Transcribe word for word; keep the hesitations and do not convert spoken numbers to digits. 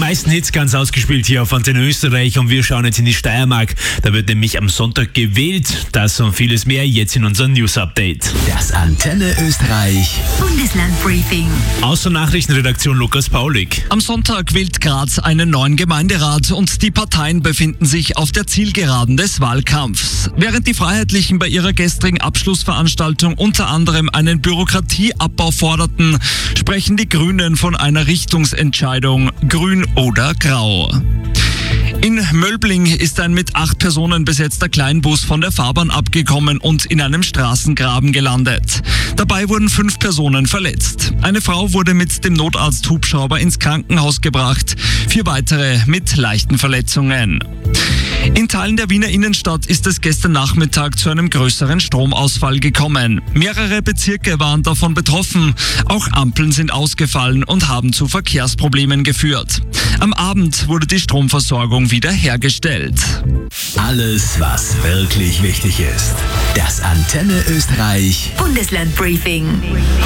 meisten Hits ganz ausgespielt hier auf Antenne Österreich und wir schauen jetzt in die Steiermark. Da wird nämlich am Sonntag gewählt. Das und vieles mehr jetzt in unserem News-Update. Das Antenne Österreich Bundesland-Briefing. Aus der Nachrichtenredaktion Lukas Paulik. Am Sonntag wählt Graz einen neuen Gemeinderat und die Parteien befinden sich auf der Zielgeraden des Wahlkampfs. Während die Freiheitlichen bei ihrer gestrigen Abschlussveranstaltung unter anderem einen Bürokratieabbau forderten, sprechen die Grünen von einer Richtungsentscheidung, grün oder grau. In Möllbling ist ein mit acht Personen besetzter Kleinbus von der Fahrbahn abgekommen und in einem Straßengraben gelandet. Dabei wurden fünf Personen verletzt. Eine Frau wurde mit dem Notarzt-Hubschrauber ins Krankenhaus gebracht, vier weitere mit leichten Verletzungen. In Teilen der Wiener Innenstadt ist es gestern Nachmittag zu einem größeren Stromausfall gekommen. Mehrere Bezirke waren davon betroffen. Auch Ampeln sind ausgefallen und haben zu Verkehrsproblemen geführt. Am Abend wurde die Stromversorgung wieder hergestellt. Alles, was wirklich wichtig ist. Das Antenne Österreich Bundesland-Briefing.